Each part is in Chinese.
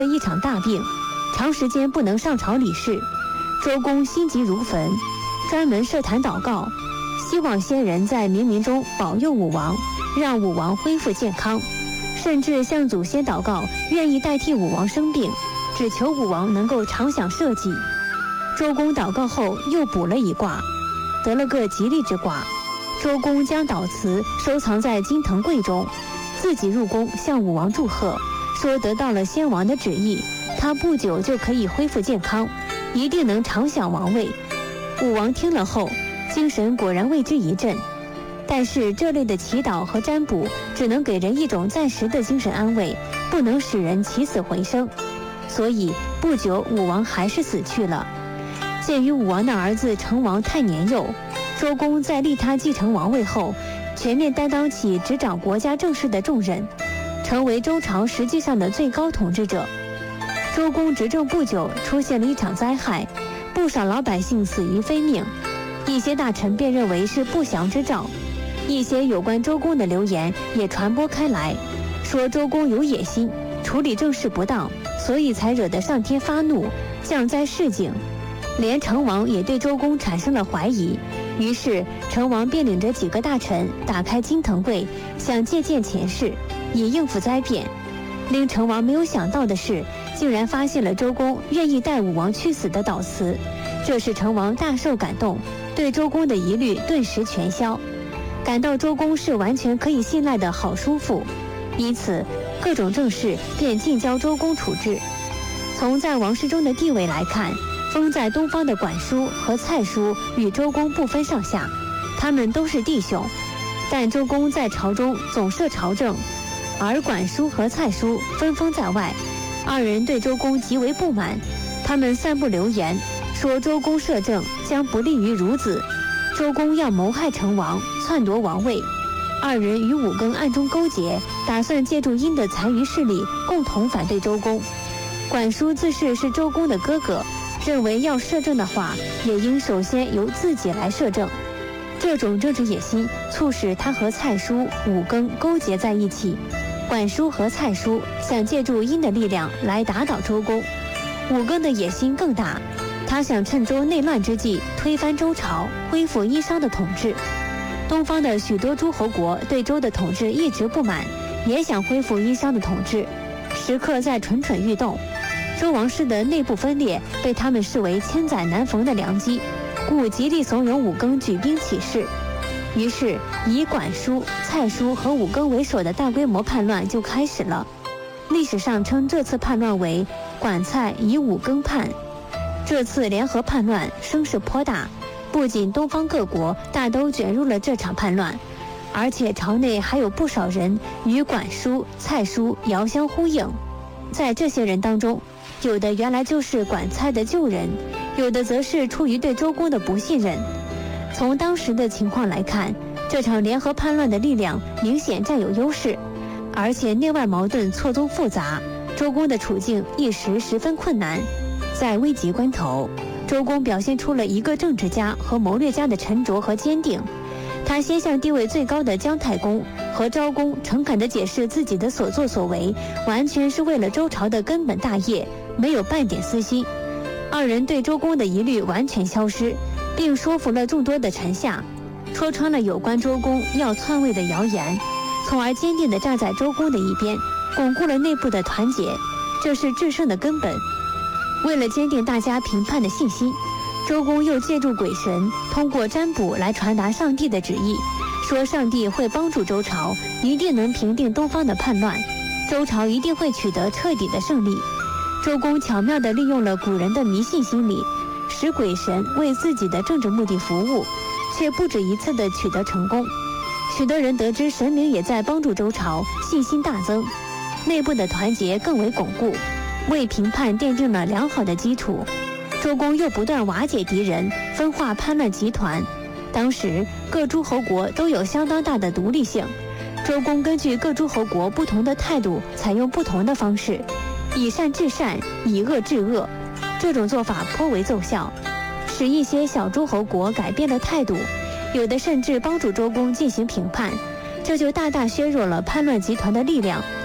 一场大病，长时间不能上朝理事。周公心急如焚，专门设坛祷告，希望先人在冥冥中保佑武王，让武王恢复健康，甚至向祖先祷告，愿意代替武王生病，只求武王能够常享社稷。周公祷告后又卜了一卦，得了个吉利之卦。周公将祷词收藏在金藤柜中，自己入宫向武王祝贺，说得到了先王的旨意，他不久就可以恢复健康，一定能常享王位。武王听了后，精神果然为之一振。但是这类的祈祷和占卜只能给人一种暂时的精神安慰，不能使人起死回生。所以不久武王还是死去了。鉴于武王的儿子成王太年幼，周公在立他继承王位后，全面担当起执掌国家政事的重任，成为周朝实际上的最高统治者。周公执政不久，出现了一场灾害，不少老百姓死于非命，一些大臣便认为是不祥之兆。一些有关周公的流言也传播开来，说周公有野心，处理政事不当，所以才惹得上天发怒，降灾示警。连成王也对周公产生了怀疑，于是成王便领着几个大臣打开金藤柜，想借鉴前世，以应付灾变。令成王没有想到的是，竟然发现了周公愿意代武王去死的祷词，这使成王大受感动，对周公的疑虑顿时全消，感到周公是完全可以信赖的好叔父，因此各种政事便尽交周公处置。从在王室中的地位来看，封在东方的管叔和蔡叔与周公不分上下，他们都是弟兄，但周公在朝中总摄朝政，而管叔和蔡叔分封在外。二人对周公极为不满，他们散布流言，说周公摄政将不利于孺子，周公要谋害成王，篡夺王位。二人与武庚暗中勾结，打算借助殷的残余势力共同反对周公。管叔自视是周公的哥哥，认为要摄政的话，也应首先由自己来摄政。这种政治野心促使他和蔡叔、武庚勾结在一起。管叔和蔡叔想借助殷的力量来打倒周公，武庚的野心更大，他想趁周内乱之际推翻周朝，恢复殷商的统治。东方的许多诸侯国对周的统治一直不满，也想恢复殷商的统治，时刻在蠢蠢欲动。周王室的内部分裂被他们视为千载难逢的良机，故极力怂恿武庚举兵起事。于是以管叔、蔡叔和武庚为首的大规模叛乱就开始了。历史上称这次叛乱为管蔡以武庚叛。这次联合叛乱声势颇大，不仅东方各国大都卷入了这场叛乱，而且朝内还有不少人与管叔、蔡叔遥相呼应。在这些人当中，有的原来就是管蔡的旧人，有的则是出于对周公的不信任。从当时的情况来看，这场联合叛乱的力量明显占有优势，而且内外矛盾错综复杂，周公的处境一时十分困难。在危急关头，周公表现出了一个政治家和谋略家的沉着和坚定。他先向地位最高的姜太公和昭公诚恳地解释自己的所作所为，完全是为了周朝的根本大业，没有半点私心。二人对周公的疑虑完全消失，并说服了众多的臣下，戳穿了有关周公要篡位的谣言，从而坚定地站在周公的一边，巩固了内部的团结，这是制胜的根本。为了坚定大家评判的信心，周公又借助鬼神，通过占卜来传达上帝的旨意，说上帝会帮助周朝，一定能平定东方的叛乱，周朝一定会取得彻底的胜利。周公巧妙地利用了古人的迷信心理，使鬼神为自己的政治目的服务，却不止一次地取得成功。许多人得知神明也在帮助周朝，信心大增，内部的团结更为巩固，为评判奠定了良好的基础。周公又不断瓦解敌人，分化叛乱集团。当时各诸侯国都有相当大的独立性，周公根据各诸侯国不同的态度，采用不同的方式，以善治善，以恶治恶。这种做法颇为奏效，使一些小诸侯国改变了态度，有的甚至帮助周公进行平叛，这就大大削弱了叛乱集团的力量。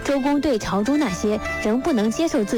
周公对朝中那些仍不能接受自